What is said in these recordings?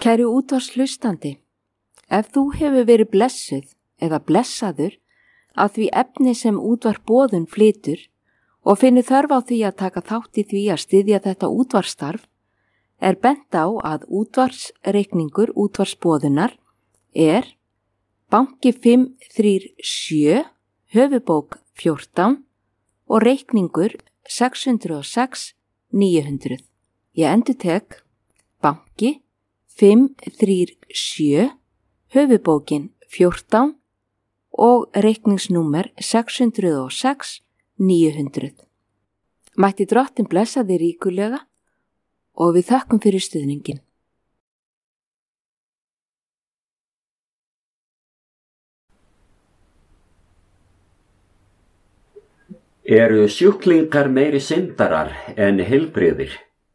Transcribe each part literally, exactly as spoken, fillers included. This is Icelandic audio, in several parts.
Kæri útvarpshlustandi, ef þú hefur verið blessuð eða blessaður af því efni sem útvarp boðun flytur og finnur þörf á því að taka þátt í því að styðja þetta útvarpsstarf, er bent á að útvarpsreikningur útvarpsboðunar er banki fimm þrjú sjö, höfubók fjórtán og reikningur sex hundruð og sex níu hundruð. Ég endurtek banki fimm þrjú sjö, höfubókin fjórtán og reikningsnúmer sex hundruð og sex níu hundruð. Mætti Drottinn blessa þig ríkulega og við þökkum fyrir stuðningin. Eru sjúklingar meiri syndarar en heilbrigðir?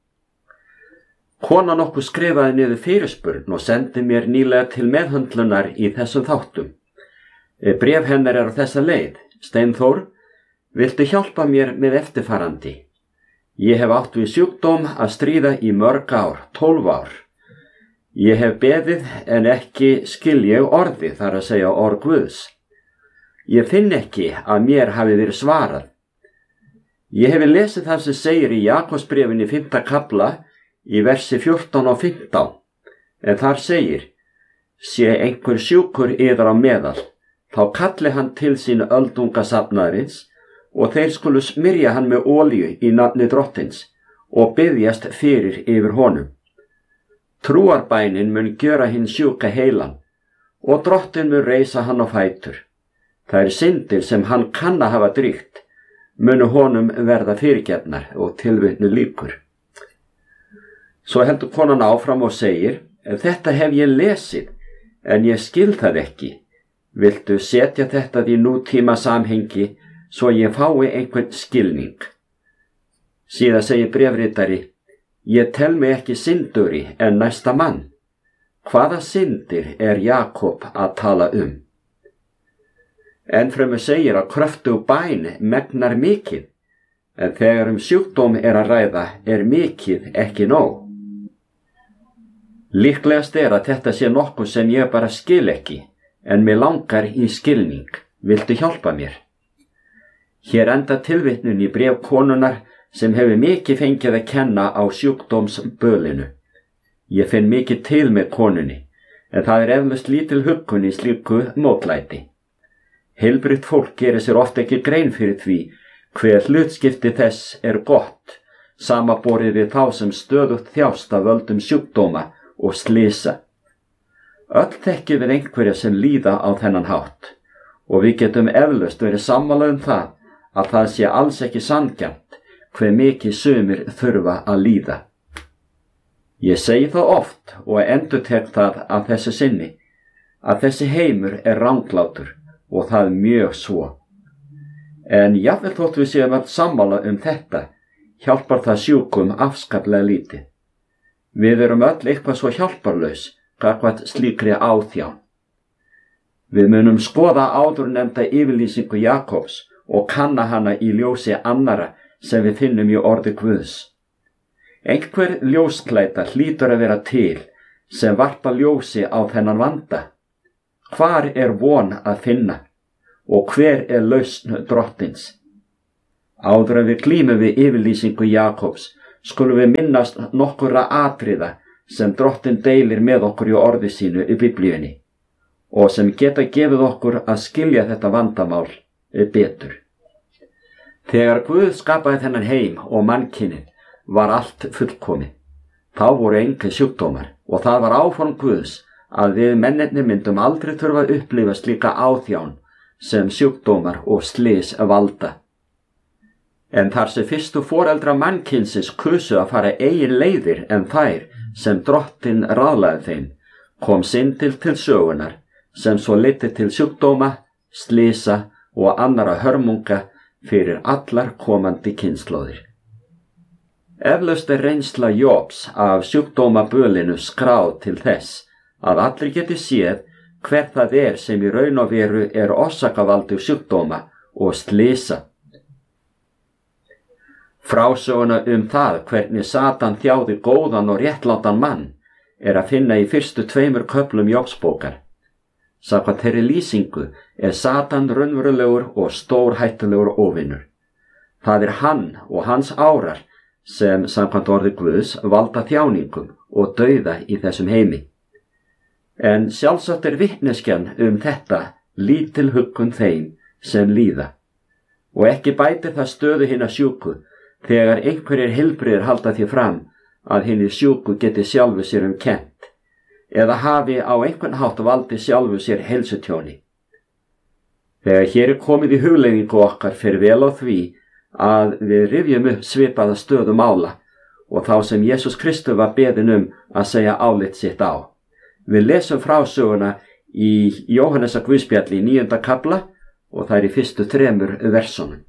Kona nokkuð skrifaði niður fyrirspurn og sendi mér nýlega til meðhöndlunar í þessum þáttum. Bréf hennar er á þessa leið. Steinþór, viltu hjálpa mér með eftirfarandi? Ég hef átt við sjúkdóm að stríða í mörg ár, tólf ár. Ég hef beðið en ekki skil ég orði, þar að segja orð Guðs. Ég finn ekki að mér hafi verið svarað. Ég hef lesið það sem segir í Jakobsbréfinni fimmta kafla í versi fjórtán og fimmtán, en þar segir: sé einhver sjúkur yðar á meðal, þá kalli hann til sín öldunga safnaðarins og þeir skulu smyrja hann með olíu í nafni Drottins og biðjast fyrir yfir honum. Trúarbænin mun gjöra hinn sjúka heilan og Drottinn mun reisa hann á fætur. Það er syndir sem hann kann að hafa dríkt, munu honum verða fyrirgefnar og tilvitnu líkur. Svo heldur konan áfram og segir: þetta hef ég lesið, en ég skil það ekki. Viltu setja þetta í nútíma samhengi svo ég fái einhvern skilning? Síðan segir bréfritari: ég tel mig ekki synduri en næsta mann. Hvaða syndir er Jakob að tala um? Ennfremur segir að kröftug bæn megnar mikið, en þegar um sjúkdóm er að ræða er mikið ekki nóg. Líklegast er að þetta sé nokkuð sem ég bara skil ekki, en mig langar í skilning. Viltu hjálpa mér? Hér enda tilvitnun í bréf konunnar sem hefur mikið fengið að kenna á sjúkdómsbölinu. Ég finn mikið til með konunni, en það er eflaust lítil huggun í slíku mótlæti. Heilbrigt fólk gerir sér oft ekki grein fyrir því hver hlutskipti þess er gott, samanborið við þá sem stöðugt þjást af völdum sjúkdóma og slysa. Öll þekkjum við einhverja sem líða á þennan hátt og við getum eflaust verið sammála um það að það sé alls ekki sanngjarnt hve mikið sumir þurfa að líða. Ég segi það oft og endurtek það að þessu sinni, að þessi heimur er ranglátur og það mjög svo. En jafnvel þótt við séum öll sammála um þetta, hjálpar það sjúkum afskaplega lítið. Við erum öll eitthvað svo hjálparlaus gagnvart slíkri áþján. Við munum skoða áðurnefnda yfirlýsingu Jakobs og kanna hana í ljósi annara sem við finnum í orði Guðs. Einhver ljósklæta hlýtur að vera til sem varpa ljósi á þennan vanda. Hvar er von að finna og hver er lausn Drottins? Áður en við glímum við yfirlýsingu Jakobs skulum við minnast nokkurra atriða sem Drottinn deilir með okkur í orði sínu í Biblíunni og sem geta gefið okkur að skilja þetta vandamál betur. Þegar Guð skapaði þennan heim og mannkynið var allt fullkomið. Þá voru engir sjúkdómar og það var áform Guðs að við mennirnir myndum aldrei þurfa að upplifa slíka áþján sem sjúkdómar og slys valda. En þar sem fyrstu foreldra mannkynsins kusu að fara eigin leiðir en þær sem Drottinn ráðlaði þeim, kom syndin til sögunar sem svo leiddi til sjúkdóma, slysa og annara hörmunga fyrir allar komandi kynslóðir. Eflaust er reynsla Jobs af sjúkdómabölinu skráð til þess að allir geti séð hver það er sem í raun og veru er orsakavaldur sjúkdóma og slysa. Frásöguna um það hvernig Satan þjáði góðan og réttlátan mann er að finna í fyrstu tveimur köflum Jóbsbókar. Samkvæmt þeirri lýsingu er Satan raunverulegur og stórhættulegur óvinur. Það er hann og hans árar sem samkvæmt orði Guðs valda þjáningum og dauða í þessum heimi. En sjálfsagt er vitneskjan um þetta lítil huggun þeim sem líða. Og ekki bætir það stöðu hinna sjúku þegar einhverjir heilbrigðir halda því fram að hinni sjúku geti sjálfu sér um kennt eða hafi á einhvern hátt valdi sjálfu sér heilsutjóni. Þegar hér er komið í hugleiðingu okkar fer vel á því að við rifjum upp svipaða stöðu mála og þá sem Jesús Kristur var beðinn um að segja álit sitt á. Við lesum frásöguna í Jóhannesar Guðspjalli í níunda kafla og það er í fyrstu þremur versunum.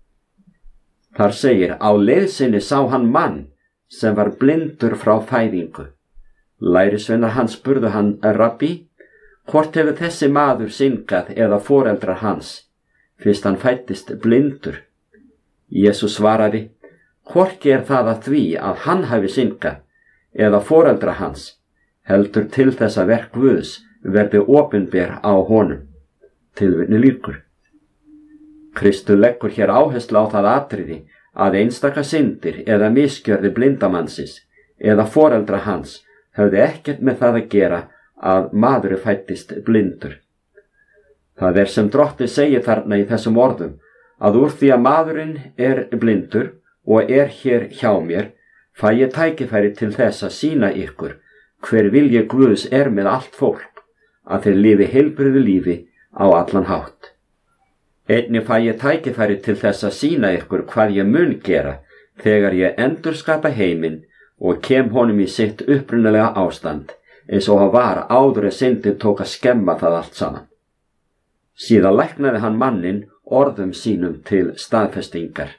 Þar segir: á leið sinni sá hann mann sem var blindur frá fæðingu. Lærisveinar hans spurðu hann: Rabbi, hvort hefur þessi maður syngað eða foreldrar hans, fyrst hann fæddist blindur? Jesús svaraði: hvorki er það að því að hann hafi syngað eða foreldrar hans, heldur til þess að verk Guðs verði opinber á honum. Tilvitnun lýkur. Kristur leggur hér áherslu á það atriði að einstaka syndir eða misgjörði blindamannsins eða foreldra hans höfðu ekkert með það að gera að maður fæddist blindur. Það er sem Drottinn segir þarna í þessum orðum, að úr því að maðurinn er blindur og er hér hjá mér, fæ ég tækifæri til þess að sýna ykkur hver vilji Guðs er með allt fólk, að þeir lifi heilbrigðu lífi á allan hátt. Einnig fæ ég tækifæri til þess að sýna ykkur hvað ég mun gera þegar ég endurskapa heiminn og kem honum í sitt upprunalega ástand, eins og hann var áður en syndin tók að skemma það allt saman. Síðan læknaði hann manninn orðum sínum til staðfestingar.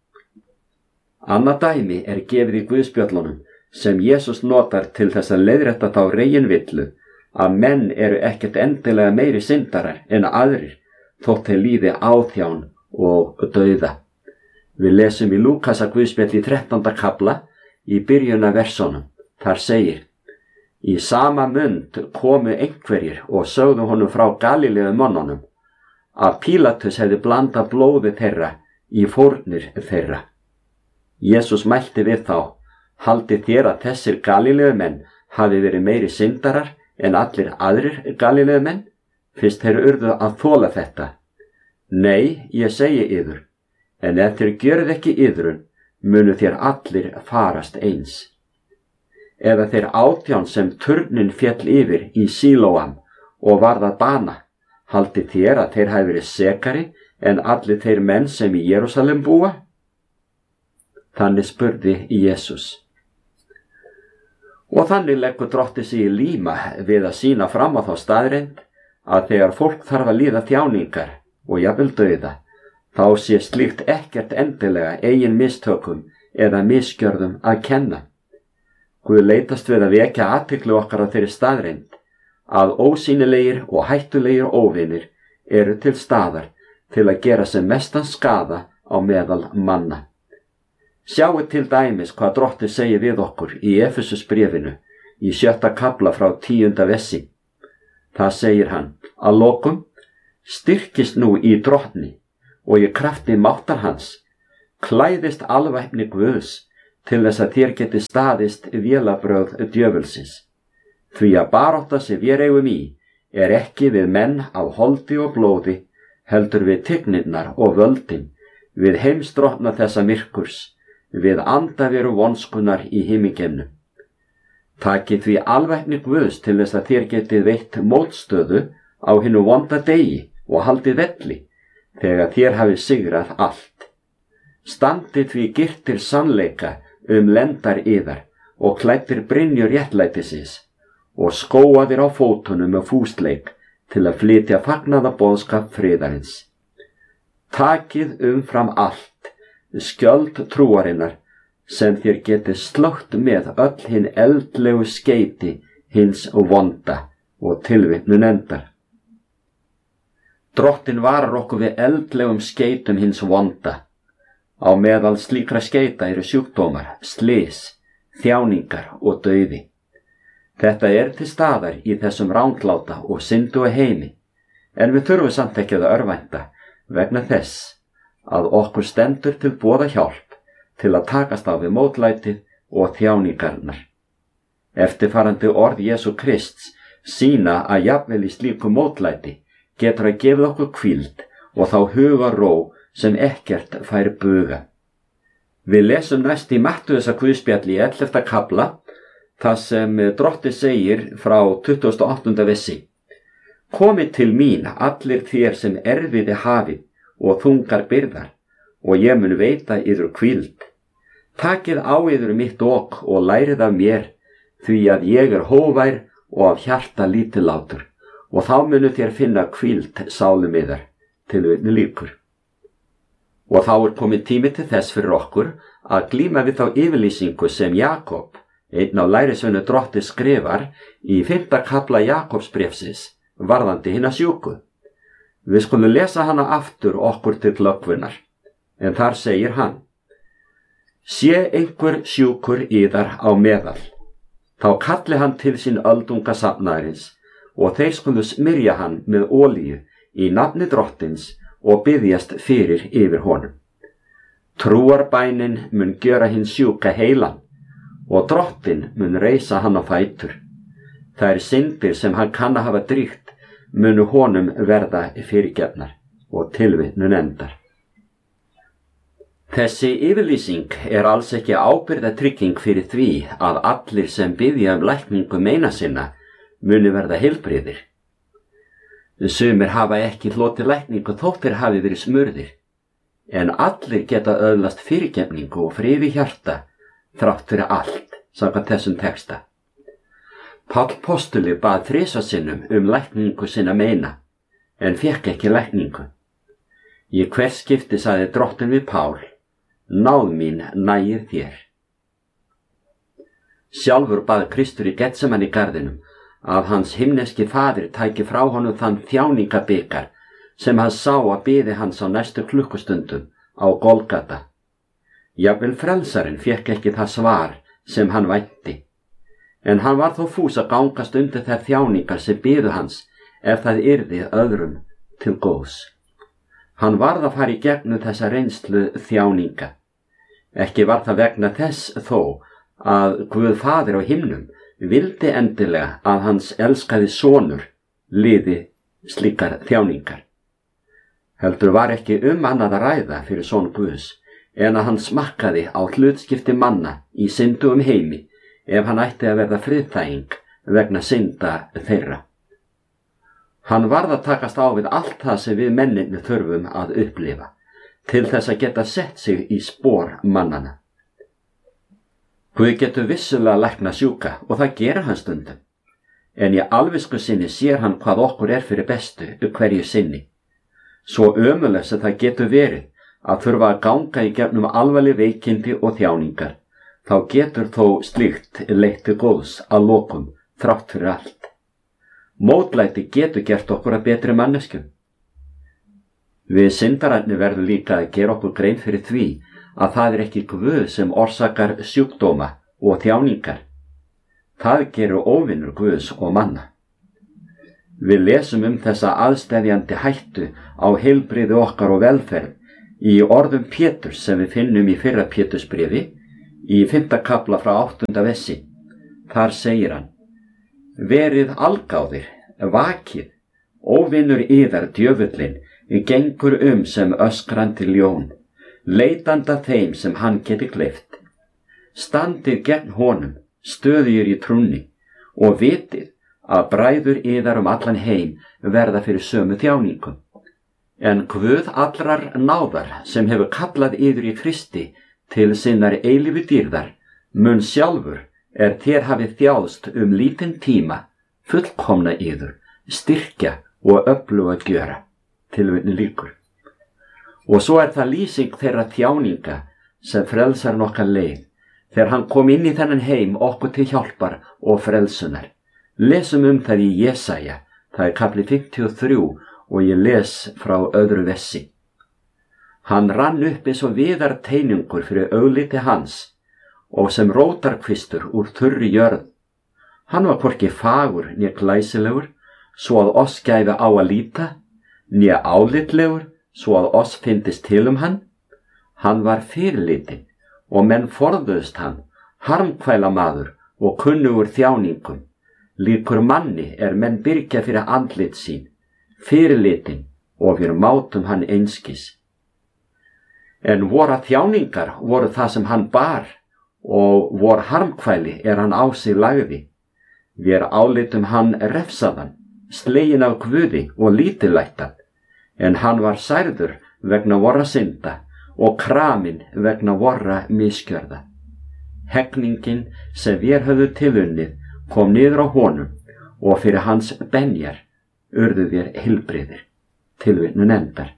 Annað dæmi er gefið í Guðspjöllunum sem Jesús notar til þess að leiðrétta þá reginvillu að menn eru ekkert endilega meiri syndarar en aðrir, þótt þeir líði áþján og dauða. Við lesum í Lúkasar Guðspjalli í þrettánda kafla í byrjun af versunum. Þar segir: í sama mund komu einhverjir og sögðu honum frá Galileu mönnunum að Pílatus hefði blandað blóði þeirra í fórnir þeirra. Jesús mælti við þá: haldið þér að þessir Galileu menn hafi verið meiri syndarar en allir aðrir Galileu menn, fyrst þeir urðu að þola þetta? Nei, ég segi yður, en ef þeir gjörið ekki yðrun, munu þér allir farast eins. Eða þeir átján sem turnin féll yfir í Sílóam og varð að bana, haldið þér að þeir hafi verið sekari en allir þeir menn sem í Jerúsalem búa? Þannig spurði Jesús. Og þannig leggur Drottinn sig í líma við að sýna fram á þá staðreynd að þegar fólk þarf að líða þjáningar og jafnvel dauða, þá sé slíkt ekkert endilega eigin mistökum eða misgjörðum að kenna. Guð leitast við að vekja athygli okkar á þeirri staðreynd að ósýnilegir og hættulegir óvinir eru til staðar til að gera sem mestan skaða á meðal manna. Sjáu til dæmis hvað Drottinn segir við okkur í Efesusbréfinu í sjötta kafla frá tíunda vessi. Það segir hann: að lokum, styrkist nú í Drottni og í krafti máttar hans, klæðist alvæpni Guðs til þess að þér geti staðist vélabrögð djöfulsins. Því að barátta sem við eigum í er ekki við menn af holdi og blóði, heldur við tignirnar og völdin, við heimsdrottna þessa myrkurs, við andaveru vonskunar í himingeimnum. Takið því alvæpni Guðs til þess að þér getið veitt mótstöðu á hinu vonda degi og haldið velli, þegar þér hafið sigrað allt. Standið því girtir sannleika um lendar yðar og klæddir brynjur réttlætisins og skóaðir á fótunum með fúsleik til að flytja fagnaða boðskap friðarins. Takið umfram allt skjöld trúarinnar sem þér getið slögt með öll hinn eldlegu skeyti hins vonda, og tilvitnun endar. Drottinn varar okkur við eldlegum skeytum hins vonda. Á meðal slíkra skeyta eru sjúkdómar, slys, þjáningar og dauði. Þetta er til staðar í þessum rángláta og syndu heimi, en við þurfum samt ekki að örvænta vegna þess að okkur stendur til boða hjálp til að takast á við mótlætið og þjáningarnar. Eftirfarandi orð Jesú Krists sýna að jafnvel í slíku mótlæti getur að gefa okkur hvíld og þá hugarró sem ekkert fær buga. Við lesum næst í Mattheusar guðspjalli í ellefta kafla, þar sem Drottinn segir frá tuttugasta og áttunda versi: Komið til mín allir þér sem erfiði hafið og þungar byrðar, og ég mun veita yður hvíld. Takið á yður mitt ok og lærið af mér, því að ég er hógvær og af hjarta lítillátur, og þá munu þér finna hvíld sálum yðar. Tilvitni lýkur. Og þá er komið tími til þess fyrir okkur að glíma við þá yfirlýsingu sem Jakob, einn af lærisveinu Drottins, skrifar í fimmta kafla Jakobsbréfsins varðandi hina sjúku. Við skulum lesa hana aftur okkur til glöggvunar, en þar segir hann: Sé einhver sjúkur yðar á meðal, þá kalli hann til sín öldunga safnaðarins, og þeir skulu smyrja hann með olíu í nafni Drottins og biðjast fyrir yfir honum. Trúarbænin mun gjöra hinn sjúka heilan, og Drottinn mun reisa hann á fætur. Þær syndir sem hann kann að hafa dríkt munu honum verða fyrirgefnar, og tilvitnun endar. Þessi yfirlýsing er alls ekki ábyrgðatrygging fyrir því að allir sem biðja um lækningu meina sinna muni verða heilbrigðir. Sumir hafa ekki hlotið lækningu þótt þeir hafi verið smurðir, en allir geta öðlast fyrirgefningu og friði hjarta þrátt fyrir allt, samkvæmt þessum texta. Páll postuli bað þrisvar sinnum um lækningu sinna meina, en fékk ekki lækningu. Í hvers skipti sagði Drottinn við Pál: Náð mín nægir þér. Sjálfur bað Kristur í Getsemani garðinum að hans himneski faðir tæki frá honum þann þjáningabikar sem hann sá að biði hans á næstu klukkustundum á Golgata. Jafnvel frelsarinn fékk ekki það svar sem hann vænti, en hann var þó fús að gangast undir þær þjáningar sem biðu hans ef það yrði öðrum til góðs. Hann varð að fara í gegnum þessa reynslu þjáninga. Ekki var það vegna þess þó að Guð faðir á himnum vildi endilega að hans elskaði sonur liði slíkar þjáningar. Heldur var ekki um annað að ræða fyrir son Guðs en að hann smakkaði á hlutskipti manna í syndugum heimi ef hann ætti að verða friðþæging vegna synda þeirra. Hann varð að takast á við allt það sem við mennirnir þurfum að upplifa til þess að geta sett sig í spor mannana. Guð getur vissulega lækna sjúka og það gerir hann stundum, en í alvisku sinni sér hann hvað okkur er fyrir bestu hverju sinni. Svo ömurlegt sem það getur verið að þurfa að ganga í gegnum alvarleg veikindi og þjáningar, þá getur þó slíkt leitt til góðs að lokum þrátt fyrir allt. Mótlæti getur gert okkur að betri manneskjum. Við syndararnir verðum líka að gera okkur grein fyrir því að það er ekki Guð sem orsakar sjúkdóma og þjáningar. Það gerur óvinur Guðs og manna. Við lesum um þessa aðsteðjandi hættu á heilbrigði okkar og velferð í orðum Péturs sem við finnum í fyrra Pétursbréfi í fimmta kafla frá áttunda versi. Þar segir hann: Verið algáðir, vakið, óvinur yðar djöfullinn gengur um sem öskrandi ljón, leitanda þeim sem hann geti gleypt. Standið gegn honum, stöðugir í trúnni, og vitið að bræður yðar um allan heim verða fyrir sömu þjáningum. En Guð allrar náðar sem hefur kallað yður í Kristi til sinnar eilífu dýrðar mun sjálfur er þér hafið þjáðst um lítinn tíma fullkomna yður, styrkja og öfluga gjöra. Tilvitnun lýkur. Og svo er það lýsing þeirra þjáninga sem frelsar okkar leið þegar hann kom inn í þennan heim okkur til hjálpar og frelsunar. Lesum um það í Jesaja, það er kafli fimmtíu og þrjú og ég les frá öðru versi. Hann rann upp eins og viðar teinungur fyrir augliti hans og sem rótarkvistur úr þurri jörð. Hann var hvorki fagur né glæsilegur, svo að oss gæfi á að líta, né álitlegur, svo að oss fyndist til um hann. Hann var fyrirlitinn og menn forðuðust hann, harmkvæla maður og kunnugur þjáningum. Líkur manni er menn byrgja fyrir andlit sín, fyrirlitinn og við mátum hann einskis. En vora þjáningar voru það sem hann bar og vor harmkvæli er hann á sig lagði. Við álitum hann refsaðan, slegin af Guði og lítillættan, en hann var særður vegna vorra synda og kramin vegna vorra misgjörða. Hegningin sem við höfðu tilunnið kom niður á honum og fyrir hans benjar urðu við heilbrigðir. Tilvitnun endar.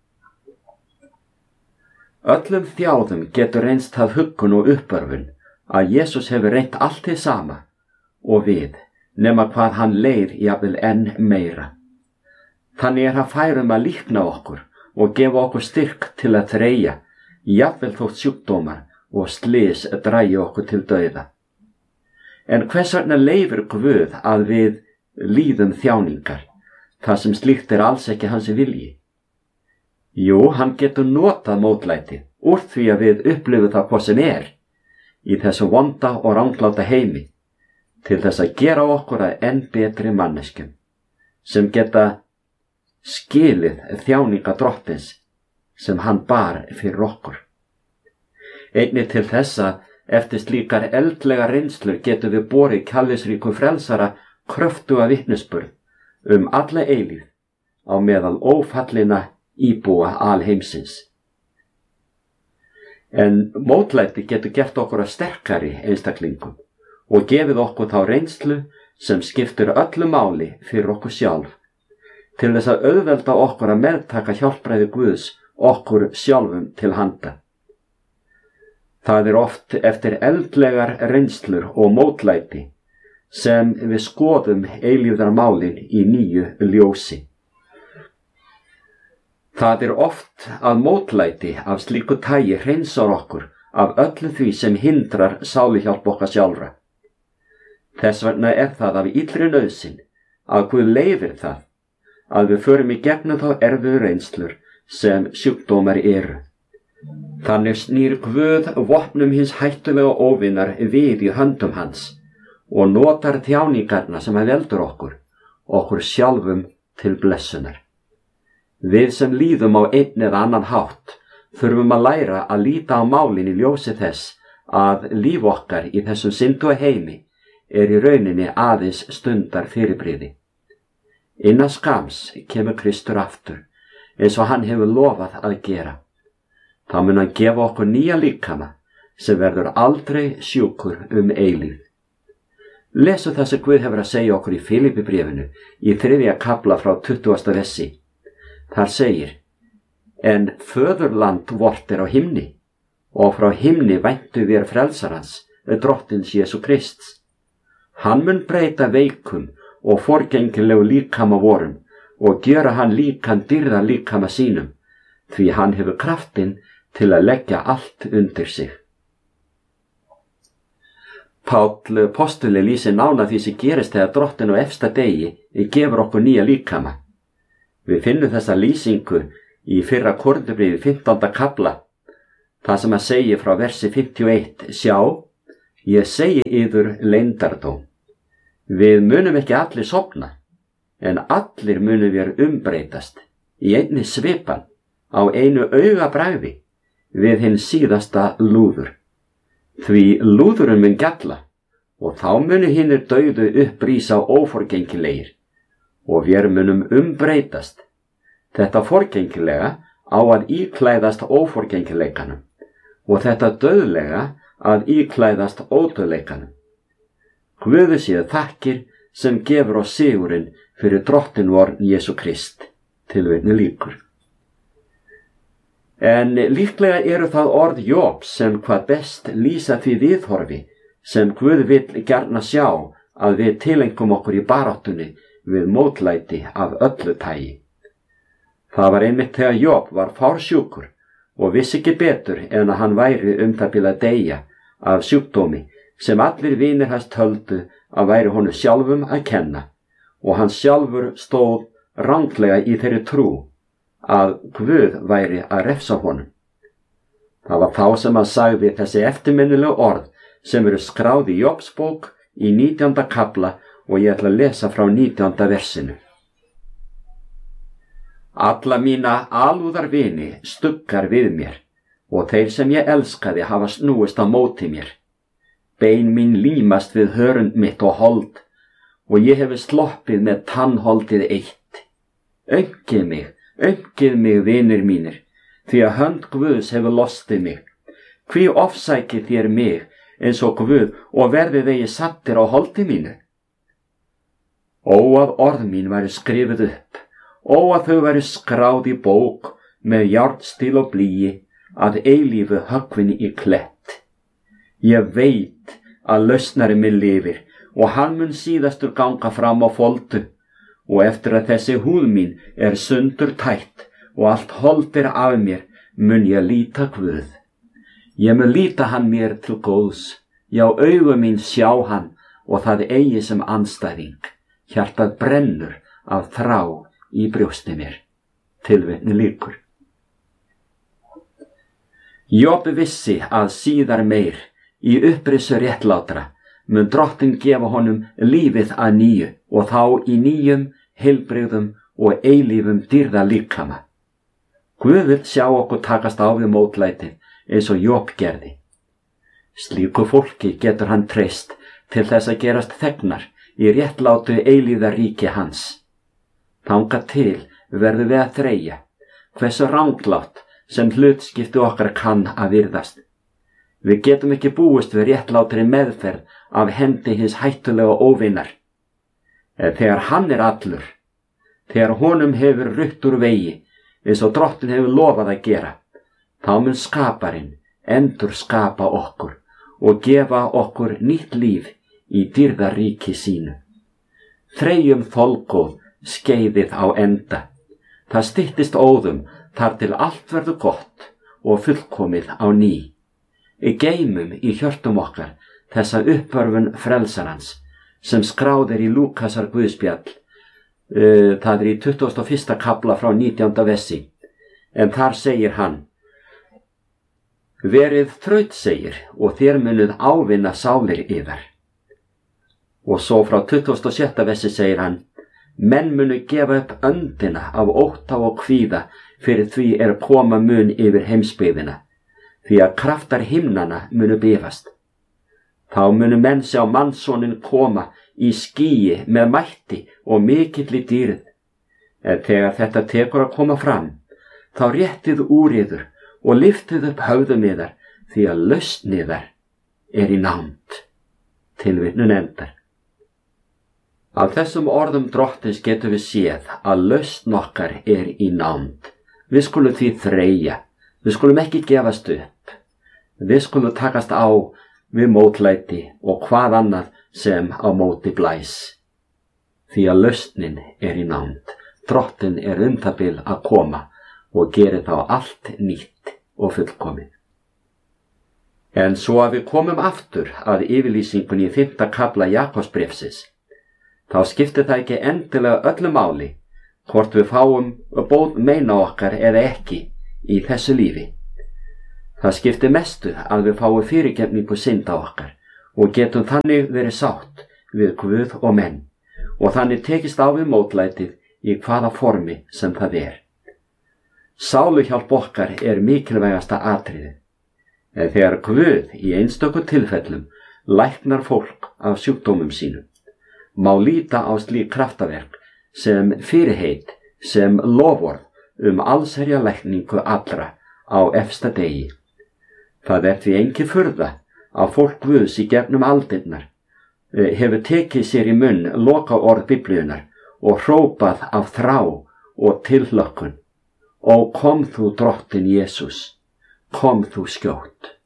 Öllum þjáðum getur reynst það huggun og uppörfun að Jesús hefur reynt allt hið sama og við, nema hvað hann leið jafnvel enn meira. Þannig er hann fær um að líkna okkur og gefa okkur styrk til að þreyja, jafnvel þótt sjúkdómar og slys drægi okkur til dauða. En hvers vegna leyfir Guð að við líðum þjáningar, það sem slíkt er alls ekki hans vilji? Jú, hann getur notað mótlætið úr því að við upplifum það hvað sem er í þessu vonda og rangláta heimi til þess að gera okkur að enn betri manneskjum sem geta skilið þjáninga drottins sem hann bar fyrir okkur. Einnig til þessa eftir slíkar eldlega reynslur getum við borið kærleiksríkum frelsara kröftuga vitnisburð um alla eilífð á meðal ófallina íbúa alheimsins. En mótlæti getur gert okkur að sterkari einstaklingum og gefið okkur þá reynslu sem skiptir öllu máli fyrir okkur sjálf, til þess að auðvelda okkur að meðtaka hjálpræði Guðs okkur sjálfum til handa. Það er oft eftir eldlegar reynslur og mótlæti sem við skoðum eilífðarmálin í nýju ljósi. Það er oft að mótlæti af slíku tagi hreinsar okkur af öllu því sem hindrar sáluhjálp okkar sjálfra. Þess vegna er það af illri nauðsyn að Guð leyfir það að við förum í gegnum þá erfiðu reynslur sem sjúkdómar eru. Þannig snýr Guð vopnum hins hættulega óvinar við í höndum hans og notar þjáningarna sem hann veldur okkur, okkur sjálfum til blessunar. Við sem líðum á einn eða annan hátt þurfum að læra að líta á málin í ljósi þess að líf okkar í þessum syndu heimi er í rauninni aðeins stundar fyrirbrigði. Innan skams kemur Kristur aftur eins og hann hefur lofað að gera. Þá mun hann gefa okkur nýja líkama sem verður aldrei sjúkur um eilífð. Lesu það sem Guð hefur að segja okkur í Filippibréfinu í þriðja kafla frá tuttugasta versi. Þar segir, en föðurland vort er á himni, og frá himni væntu við frelsarans, drottins Jesú Krists. Hann mun breyta veikum og forgengilegu líkama vorum og gjöra hann líkan dýrða líkama sínum, því hann hefur kraftinn til að leggja allt undir sig. Páll postuli lýsir nána því sem gerist þegar drottin á efsta degi gefur okkur nýja líkama. Við finnum þessa lýsingu í fyrra Korinthubréfi fimmtánda kafla, það sem að segja frá versi fimmtíu og eitt, sjá, ég segi yður leyndardóm. Við munum ekki allir sofna, en allir munum við umbreytast í einni svipan á einu augabragði við hinn síðasta lúður. Því lúðurinn mun gjalla og þá munu hinnir dauðu upprísa óforgengilegir og við munum umbreytast. Þetta forgengilega á að íklæðast óforgengileikanum og þetta dauðlega að íklæðast ódauðleikanum. Guði séð þakkir sem gefur oss sigurinn fyrir drottin vor Jesú Krist. Tilvitnun lýkur. En líklega eru það orð Jóbs sem hvað best lýsa því viðhorfi sem Guð vill gjarna sjá að við tilengum okkur í baráttunni við mótlæti af öllu tagi. Það var einmitt þegar Job var fársjúkur og vissi ekki betur en að hann væri um það bil að deyja af sjúkdómi sem allir vinir hans töldu að væri honum sjálfum að kenna og hann sjálfur stóð ranglega í þeirri trú að Guð væri að refsa honum. Það var þá sem hann sagði þessi eftirminnilegu orð sem eru skráð í Jobs bók í nítjánda kafla og ég ætla að lesa frá nítjánda versinu. Alla mína alúðarvini stuggar við mér og þeir sem ég elskaði hafa snúist á móti mér. Bein mín límast við hörund mitt og hold og ég hefi sloppið með tannholdið eitt. Öngið mig, öngið mig vinir mínir, því að hönd Guðs hefur lostið mig. Hví ofsækið þér mig eins og Guð og verði vegi sattir á holdi mínu? Ó að orð mín væri skrifuð upp, ó að þau væri skráð í bók með járnstíl og blýi að eilífu höggvinni í klett. Ég veit að lausnari minn lifir og hann mun síðastur ganga fram á foldu og eftir að þessi húð mín er sundur tætt og allt holdir af mér mun ég líta Guð. Ég mun líta hann mér til góðs, já augu mín sjá hann og það eigi sem andstæðing, hjartað brennur af þrá í brjósti mér. Tilvitni lýkur. Job vissi að síðar meir í upprisu réttlátra mun Drottinn gefa honum lífið að nýju og þá í nýjum, heilbrigðum og eilífum dýrða líkama. Guð vill sjá okkur takast á við mótlætið eins og Job gerði. Slíku fólki getur hann treyst til þess að gerast þegnar í réttlátu eilíða ríki hans. Þangað til verðum við að þreyja hversu ranglátt sem hlutskipti okkar kann að virðast. Við getum ekki búist við réttlátri meðferð af hendi hins hættulega óvinar. En þegar hann er allur, þegar honum hefur rutt úr vegi, eins og Drottinn hefur lofað að gera, þá mun skaparinn endur skapa okkur og gefa okkur nýtt líf í dýrðaríki sínu. Þreyjum þolgóð skeiðið á enda. Það styttist óðum þar til allt verður gott og fullkomið á ný. Í geymum í hjörtum okkar þessa uppörfun frelsarans sem skráð er í Lúkasar guðspjall, uh, það er í tuttugasta og fyrsta kafla frá nítjánda versi, en þar segir hann: Verið þrautsegir og þér munuð ávinna sálir yðar. Og svo frá tuttugasta og sjötta versi segir hann: Menn munu gefa upp öndina af ótta og kvíða fyrir því er koma mun yfir heimsbyggðina, því að kraftar himnana munu bifast. Þá munu menn sjá mannssonin koma í skýi með mætti og mikilli dýrð. En þegar þetta tekur að koma fram, þá réttið úr yður og liftið upp höfðum yðar, því að lausn yðar er í nánd. Tilvitnun endar. Af þessum orðum Drottins getum við séð að lausn okkar er í nánd. Við skulum því þreyja, við skulum ekki gefast upp. Við skulum takast á við mótlæti og hvað annað sem á móti blæs. Því að lausnin er í nánd. Drottinn er um það bil að koma og gerir þá allt nýtt og fullkomið. En svo að við komum aftur að yfirlýsingunni í fimmta kafla Jakobsbréfsins, þá skiptir það ekki endilega öllu máli hvort við fáum bót meina okkar eða ekki í þessu lífi. Það skiptir mestu að við fáum fyrirgefningu synda okkar og getum þannig verið sátt við Guð og menn og þannig tekist á við mótlætið í hvaða formi sem það er. Sáluhjálp okkar er mikilvægasta atriðið, en þegar Guð í einstöku tilfellum læknar fólk af sjúkdómum sínum, má líta á slík kraftaverk sem fyrirheit, sem loforð um allsherja lækningu allra á efsta degi. Það er því engi furða að fólk Guðs í gegnum aldirnar hefur tekið sér í munn lokaorð Biblíunnar og hrópað af þrá og tilhlökkun: Ó, kom þú Drottinn Jesús, kom þú skjótt.